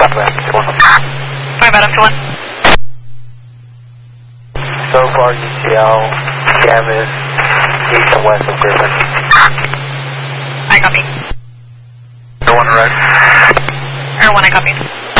Sorry about up to 1. So far, UCL, cam is east and west of Griffin. I copy. The one right. Or 1, I copy.